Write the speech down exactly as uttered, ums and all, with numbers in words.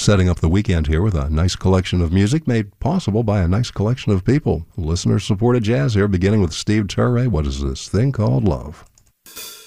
setting up the weekend here with a nice collection of music made possible by a nice collection of people. Listener-supported jazz here, beginning with Steve Turre. What is this thing called love?